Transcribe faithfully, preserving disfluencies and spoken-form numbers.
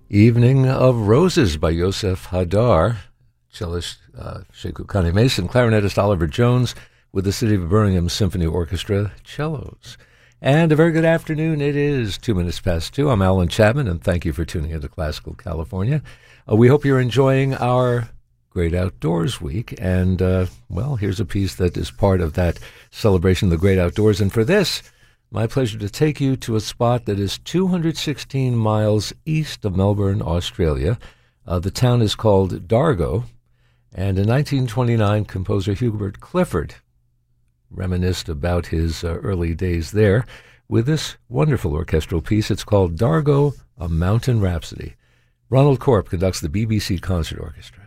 Evening of Roses by Yosef Hadar, cellist uh, Sheku Kani Mason, clarinetist Oliver Jones with the City of Birmingham Symphony Orchestra cellos. And a very good afternoon. It is two minutes past two. I'm Alan Chapman, and thank you for tuning into Classical California. Uh, we hope you're enjoying our Great Outdoors Week. And, uh, well, here's a piece that is part of that celebration of the great outdoors. And for this, my pleasure to take you to a spot that is two hundred sixteen miles east of Melbourne, Australia. Uh, the town is called Dargo, and in nineteen twenty-nine, composer Hubert Clifford reminisced about his uh, early days there with this wonderful orchestral piece. It's called Dargo, A Mountain Rhapsody. Ronald Corp conducts the B B C Concert Orchestra.